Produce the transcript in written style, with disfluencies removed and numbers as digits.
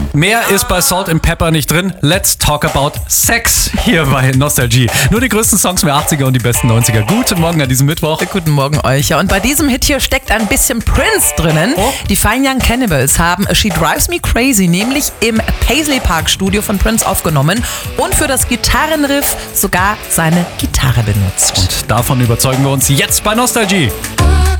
Mehr ist bei Salt and Pepper nicht drin. Let's talk about Sex hier bei Nostalgie. Nur die größten Songs der 80er und die besten 90er. Guten Morgen an diesem Mittwoch. Guten Morgen euch. Ja, und bei diesem Hit hier steckt ein bisschen Prince drinnen. Oh. Die Fine Young Cannibals haben She Drives Me Crazy nämlich im Paisley Park Studio von Prince aufgenommen und für das Gitarrenriff sogar seine Gitarre benutzt. Und davon überzeugen wir uns jetzt bei Nostalgie.